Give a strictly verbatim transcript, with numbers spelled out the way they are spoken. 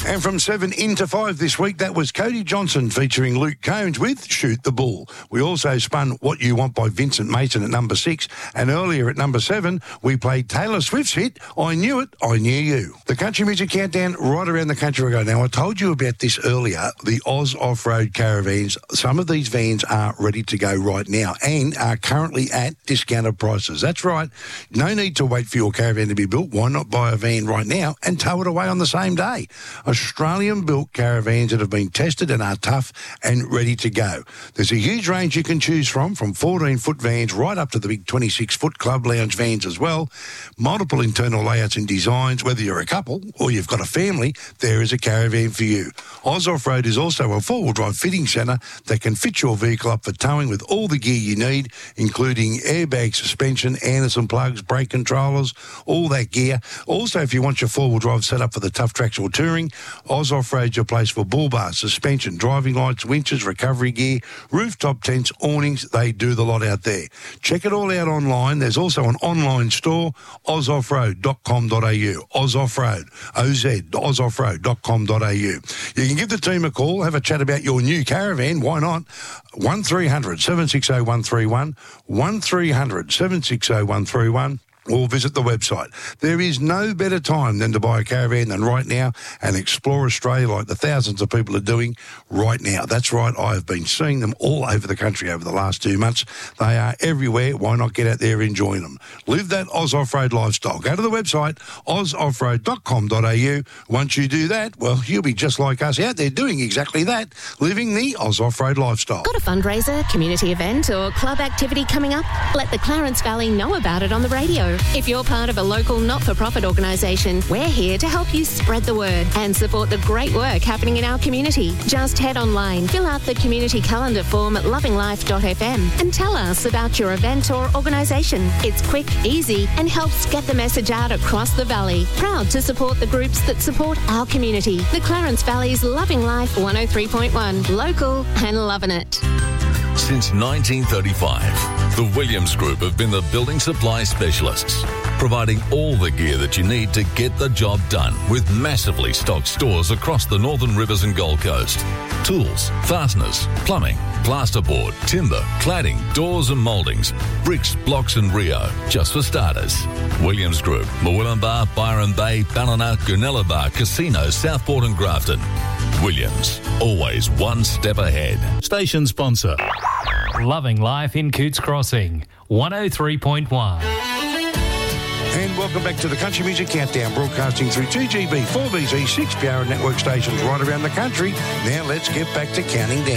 And from seven into five this week, that was Cody Johnson featuring Luke Combs with Shoot the Bull. We also spun What You Want by Vincent Mason at number six. And earlier at number seven, we played Taylor Swift's hit, I Knew It, I Knew You. The Country Music Countdown right around the country we go. Now, I told you about this earlier, the Oz Off-Road caravans. Some of these vans are ready to go right now and are currently at discounted prices. That's right. No need to wait for your caravan to be built. Why not buy a van right now and tow it away on the same day? Australian-built caravans that have been tested and are tough and ready to go. There's a huge range you can choose from, from fourteen-foot vans right up to the big twenty-six-foot club lounge vans as well. Multiple internal layouts and designs. Whether you're a couple or you've got a family, there is a caravan for you. Oz Off-Road is also a four-wheel drive fitting centre that can fit your vehicle up for towing with all the gear you need, including airbag suspension, Anderson plugs, brake controllers, all that gear. Also, if you want your four-wheel drive set up for the tough tracks or touring, Oz Off-Road's your place for bull bars, suspension, driving lights, winches, recovery gear, rooftop tents, awnings. They do the lot out there. Check it all out online. There's also an online store, oz off road dot com dot a u. Oz Off-Road, O Z, oz off road dot com dot a u. You can give the team a call, have a chat about your new caravan. Why not? one three hundred, seven six zero, one three one, one three hundred, seven six zero, one three one. Or visit the website. There is no better time than to buy a caravan than right now and explore Australia like the thousands of people are doing right now. That's right, I have been seeing them all over the country over the last two months. They are everywhere. Why not get out there and enjoy them? Live that Oz Off-Road lifestyle. Go to the website, oz off road dot com dot a u. Once you do that, well, you'll be just like us out there doing exactly that, living the Oz Off-Road lifestyle. Got a fundraiser, community event or club activity coming up? Let the Clarence Valley know about it on the radio. If you're part of a local not-for-profit organisation, we're here to help you spread the word and support the great work happening in our community. Just head online, fill out the community calendar form at loving life dot f m and tell us about your event or organisation. It's quick, easy and helps get the message out across the valley. Proud to support the groups that support our community. The Clarence Valley's Loving Life one oh three point one. Local and loving it. Since nineteen thirty-five, the Williams Group have been the building supply specialists, providing all the gear that you need to get the job done with massively stocked stores across the Northern Rivers and Gold Coast. Tools, fasteners, plumbing, plasterboard, timber, cladding, doors and mouldings, bricks, blocks and Rio, just for starters. Williams Group, Murwillumbah, Byron Bay, Ballina, Goonellabah, Casino, Southport and Grafton. Williams, always one step ahead. Station sponsor. Loving Life in Cootes Crossing, one oh three point one. And welcome back to the Country Music Countdown, broadcasting through two G B, four B Z, six P R network stations right around the country. Now let's get back to counting down.